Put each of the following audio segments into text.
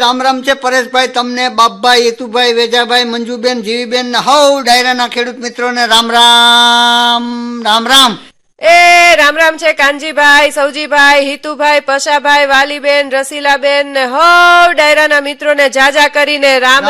રામ રામ છે પરેશભાઈ, તમને બાપભાઈ, હેતુભાઈ, વેજાભાઈ, મંજુબેન, જીવીબેન ને હવ ડાયરાના ખેડૂત મિત્રોને રામ રામ. રામ રામ એ રામ રામ છે કાનજીભાઈ, સૌજીભાઈ, હિતુભાઈ, પશાભાઈ, વાલીબેન, રસીલાબેન ને હવ ડાયરાના મિત્રોને જાજા કરીને રામ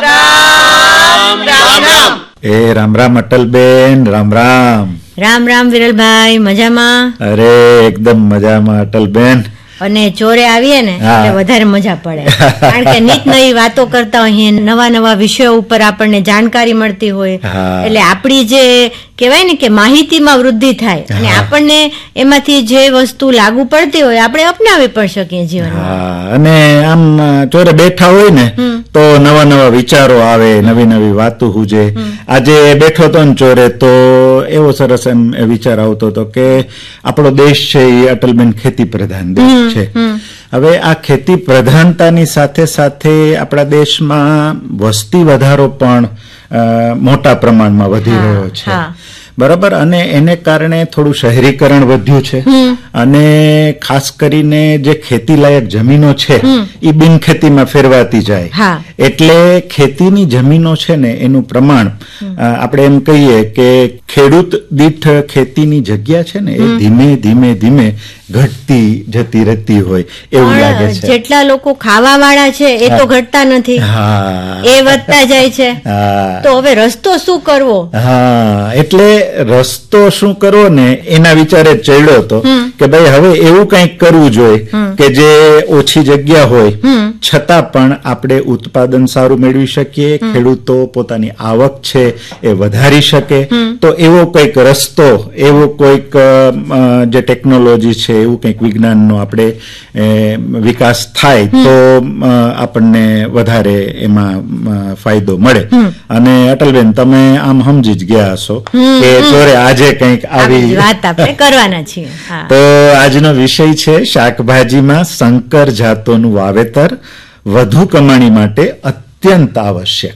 રામ. રામ રામ એ રામ રામ અટલબેન, રામ રામ. રામ રામ વિરલભાઈ, મજામાં? અરે એકદમ મજામાં અટલબેન. અને ચોરે આવીએ ને એટલે વધારે મજા પડે, કારણ કે નીત નવી વાતો કરતા હોઈએ, નવા નવા વિષયો ઉપર આપણને જાણકારી મળતી હોય, એટલે આપણી જે કહેવાય ને કે માહિતીમાં વૃદ્ધિ થાય અને આપણને એમાંથી જે વસ્તુ લાગુ પડતી હોય આપણે અપનાવી પણ શકીએ જીવનમાં. અને આમ ચોરે બેઠા હોય ને તો નવા નવા વિચારો આવે, નવી નવી વાતો હુજે. આજે બેઠો હતો ને ચોરે તો એવો સરસ એમ વિચાર આવતો હતો કે આપણો દેશ છે એ અટલબેન ખેતી પ્રધાન દેશ છે. હવે આ ખેતી પ્રધાનતાની સાથે સાથે આપણા દેશમાં વસ્તી વધારો પણ મોટા પ્રમાણમાં વધી રહ્યો છે, બરાબર. અને એને કારણે થોડું શહેરીકરણ વધ્યું છે અને ખાસ કરીને જે ખેતી લાયક જમીનો છે એ બિનખેતીમાં ફેરવાતી જાય, એટલે ખેતીની જમીનો છે ને એનું પ્રમાણ આપણે એમ કહીએ કે ખેડૂત દીઠ ખેતીની જગ્યા છે ને એ ધીમે ધીમે ધીમે ઘટતી જતી રહેતી હોય એવું લાગે છે. જેટલા લોકો ખાવા વાળા છે એ તો ઘટતા નથી, એ વધતા જાય છે. તો હવે રસ્તો શું કરવો? એટલે રસ્તો શું કરવો ને એના વિચારે ચડ્યો હતો કે ભાઈ હવે એવું કંઈક કરવું જોઈએ કે જે ઓછી જગ્યા હોય છતાં પણ આપણે ઉત્પાદન સારું મેળવી શકીએ, ખેડૂતો પોતાની આવક છે એ વધારી શકે. તો એવો કોઈક રસ્તો, એવો કોઈક જે ટેકનોલોજી છે એવું કંઈક વિજ્ઞાનનો આપણે વિકાસ થાય તો આપણને વધારે એમાં ફાયદો મળે. અને અટલબેન તમે આમ સમજી જ ગયા હશો કે ચોરે આજે કંઈક આવી વાત આપણે કરવાના છીએ. તો આજનો વિષય છે શાકભાજીમાં સંકર જાતોનું વાવેતર વધુ કમાણી માટે અત્યંત આવશ્યક.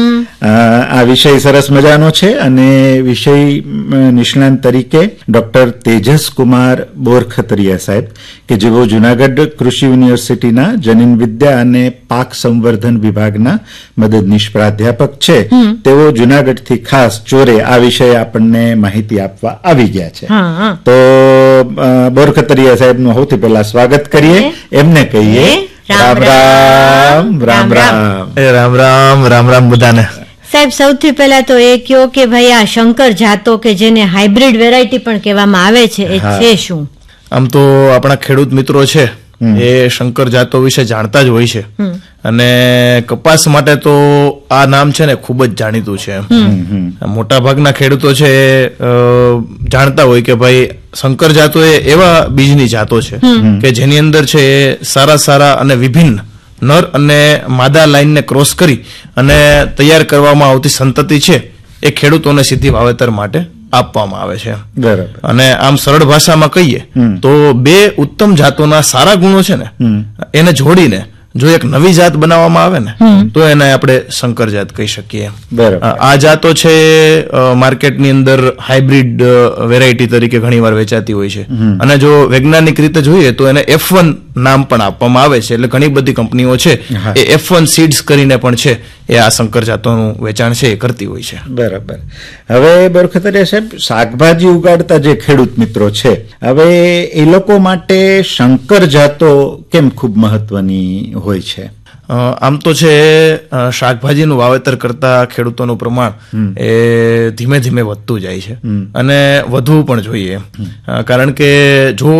આ વિષય સરસ મજાનો છે અને વિષય નિષ્ણાંત તરીકે ડોક્ટર તેજસ કુમાર બોરખતરિયા સાહેબ કે જેઓ જુનાગઢ કૃષિ યુનિવર્સિટીના જનીન વિદ્યા અને પાક સંવર્ધન વિભાગના મદદનીશ પ્રાધ્યાપક છે, તેઓ જુનાગઢથી ખાસ ચોરે આ વિષય આપણને માહિતી આપવા આવી ગયા છે. તો બોરખતરિયા સાહેબનું સૌથી પહેલા સ્વાગત કરીએ, એમને કહીએ રામ રામ. રામ રામ. રામ રામ. રામ રામ બધાને. સાહેબ સૌથી પહેલા તો એ કહો કે ભાઈ આ શંકર જાતો કે જેને હાઇબ્રિડ વેરાયટી પણ કહેવામાં આવે છે એ છે શું? આમ તો આપણા ખેડૂત મિત્રો છે એ શંકર જાતો વિશે જાણતા જ હોય છે અને કપાસ માટે તો આ નામ છે ને ખૂબ જ જાણીતું છે. મોટા ભાગના ખેડૂતો છે જાણતા હોય કે ભાઈ શંકર જાતો એ એવા બીજની જાતો છે કે જેની અંદર છે સારા સારા અને વિભિન્ન નર અને માદા લાઈનને ક્રોસ કરી અને તૈયાર કરવામાં આવતી સંતતિ છે એ ખેડૂતોને સીધી વાવેતર માટે આપવામાં આવે છે. અને આમ સરળ ભાષામાં કહીએ તો બે ઉત્તમ જાતોના સારા ગુણો છે ને એને જોડીને જો એક નવી જાત બનાવવામાં આવે ને તો એને આપણે શંકર જાત કહી શકીએ. આ જાતો છે માર્કેટની અંદર હાઇબ્રિડ વેરાયટી તરીકે ઘણીવાર વેચાતી હોય છે અને જો વૈજ્ઞાનિક રીતે જોઈએ તો એને F1 નામ પણ આપવામાં આવે છે. એટલે ઘણી બધી કંપનીઓ છે એ F1 સીડ્સ કરીને પણ છે એ આ શંકર જાતોનું વેચાણ છે એ કરતી હોય છે. બરાબર. હવે બોરખતરિયા સાહેબ, શાકભાજી ઉગાડતા જે ખેડૂત મિત્રો છે હવે એ લોકો માટે શંકર જાતો કેમ ખૂબ મહત્વની હોય છે? આમ તો છે શાકભાજીનું વાવેતર કરતા ખેડૂતોનું પ્રમાણ એ ધીમે ધીમે વધતું જાય છે અને વધવું પણ જોઈએ, કારણ કે જો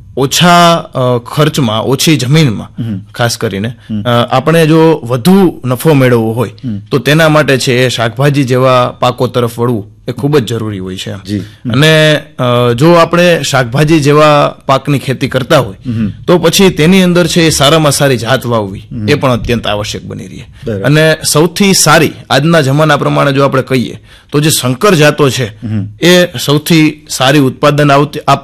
ઓછા ખર્ચમાં, ઓછી જમીનમાં ખાસ કરીને આપણે જો વધુ નફો મેળવવો હોય તો તેના માટે છે એ શાકભાજી જેવા પાકો તરફ વળવું એ ખૂબ જ જરૂરી હોય છે. અને જો આપણે શાકભાજી જેવા પાકની ખેતી કરતા હોય તો પછી તેની અંદર છે એ સારામાં સારી જાત વાવવી એ પણ અત્યંત આવશ્યક બની રહી. અને સૌથી સારી આજના જમાના પ્રમાણે જો આપણે કહીએ તો જે શંકર જાતો છે એ સૌથી સારી ઉત્પાદન